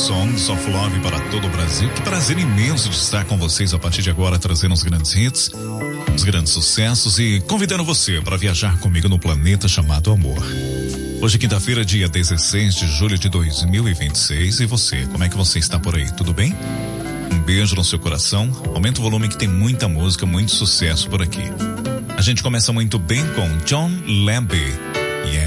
Songs of Love para todo o Brasil. Que prazer imenso de estar com vocês a partir de agora, trazendo os grandes hits, os grandes sucessos e convidando você para viajar comigo no planeta chamado Amor. Hoje é quinta-feira, dia 16 de julho de 2026. E você, como é que você está por aí? Tudo bem? Um beijo no seu coração. Aumenta o volume que tem muita música, muito sucesso por aqui. A gente começa muito bem com John Lambie.